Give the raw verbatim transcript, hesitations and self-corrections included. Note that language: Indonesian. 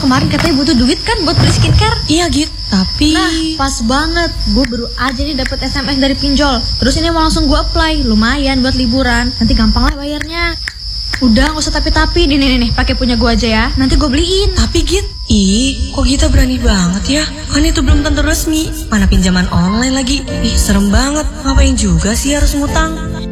kemarin katanya butuh duit kan buat beli skincare. Iya Git, tapi... Nah, pas banget. Gue baru aja nih dapet S M S dari pinjol. Terus ini mau langsung gue apply. Lumayan buat liburan. Nanti gampang lah bayarnya. Udah, gak usah tapi-tapi. Nih, nih, nih, pakai punya gue aja ya. Nanti gue beliin. Tapi Git, ih, kok Gita berani banget ya? Kan itu belum tentu resmi. Mana pinjaman online lagi. Ih, serem banget. Ngapain juga sih harus ngutang?